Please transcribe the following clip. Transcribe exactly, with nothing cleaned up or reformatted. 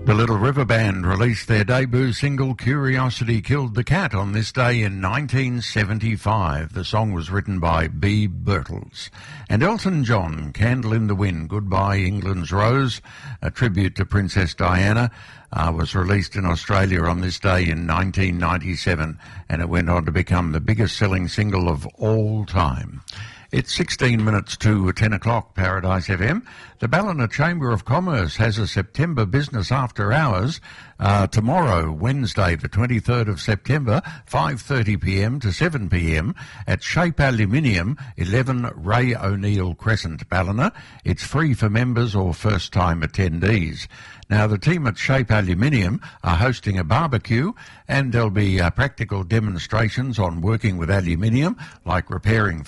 The Little River Band released their debut single Curiosity Killed the Cat on this day in nineteen seventy-five. The song was written by B. Birtles. And Elton John, Candle in the Wind, Goodbye England's Rose, a tribute to Princess Diana, uh, was released in Australia on this day in nineteen ninety-seven, and it went on to become the biggest selling single of all time. It's sixteen minutes to ten o'clock, Paradise F M. The Ballina Chamber of Commerce has a September business after hours uh, tomorrow, Wednesday, the twenty-third of September, five thirty p m to seven p m at Shape Aluminium, eleven Ray O'Neill Crescent, Ballina. It's free for members or first-time attendees. Now, the team at Shape Aluminium are hosting a barbecue, and there'll be uh, practical demonstrations on working with aluminium, like repairing